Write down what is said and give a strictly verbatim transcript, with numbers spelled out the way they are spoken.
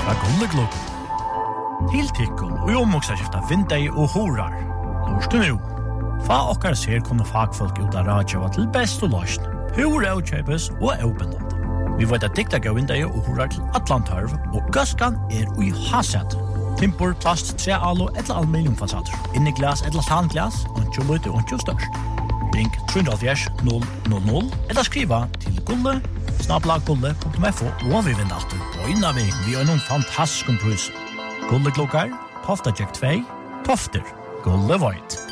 fra Gullegluggen. Til tikkun og omoksa skifta vindei og horar. Lorstu nu. Fa okkar ser kunne fagfolk ut av radio til best og løsn. Hur avkjøpes og avbindende. Vi vet at dikta gav vindei og horar til Atlantarv, og gaskan er ui haset. Timpor, plast, tre alo eller aluminiumfasader. Inni glas eller tanglas, ontjo lute, ontjo størst. Ring tre null null null eller skriva til gulle, snabla gulle punktum f o og vi vinner alltid på innan vi vi har noen fantastisk pris. Gullegluggar, Tofta Jack två, Tofter, Gulle Void.